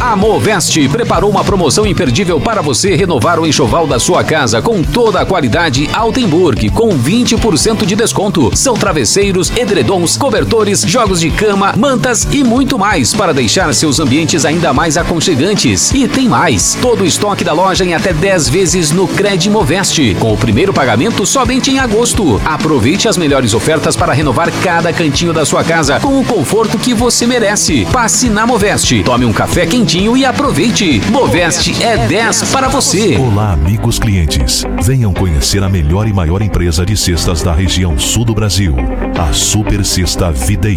A Moveste preparou uma promoção imperdível para você renovar o enxoval da sua casa com toda a qualidade Altenburg, com 20% de desconto. São travesseiros, edredons, cobertores, jogos de cama, mantas e muito mais para deixar seus ambientes ainda mais aconchegantes. E tem mais, todo o estoque da loja em até 10 vezes no Cred Moveste, com o primeiro pagamento somente em agosto. Aproveite as melhores ofertas para renovar cada cantinho da sua casa com o conforto que você merece. Passe na Moveste, tome um café quentinho e aproveite. Moveste é 10 para você. Olá, amigos clientes. Venham conhecer a melhor e maior empresa de cestas da região sul do Brasil. A Super Cesta Videira.